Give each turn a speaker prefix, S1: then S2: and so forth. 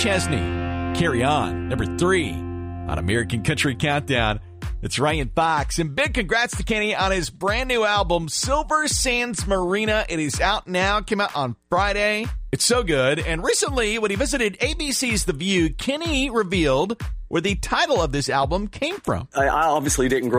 S1: Chesney. Carry On, number 3 on American Country Countdown. It's Ryan Fox. And big congrats to Kenny on his brand new album, Silver Sands Marina. It is out now. Came out on Friday. It's so good. And recently, when he visited ABC's The View, Kenny revealed where the title of this album came from.
S2: I obviously didn't grow